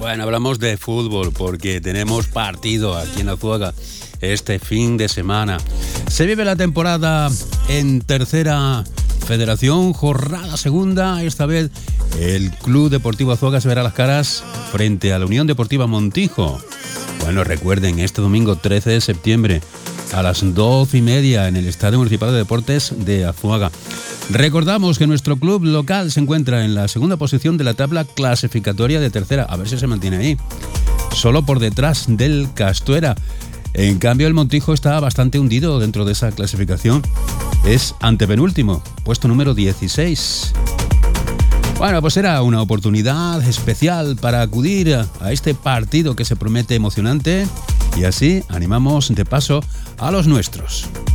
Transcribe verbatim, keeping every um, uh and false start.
Bueno, hablamos de fútbol porque tenemos partido aquí en Azuaga este fin de semana. Se vive la temporada en tercera federación, jornada segunda. Esta vez el Club Deportivo Azuaga se verá las caras frente a la Unión Deportiva Montijo. Bueno, recuerden, este domingo trece de septiembre a las doce y media en el Estadio Municipal de Deportes de Azuaga. Recordamos que nuestro club local se encuentra en la segunda posición de la tabla clasificatoria de tercera. A ver si se mantiene ahí. Solo por detrás del Castuera. En cambio, el Montijo está bastante hundido dentro de esa clasificación. Es antepenúltimo, puesto número dieciséis. Bueno, pues era una oportunidad especial para acudir a este partido que se promete emocionante y así animamos de paso a los nuestros.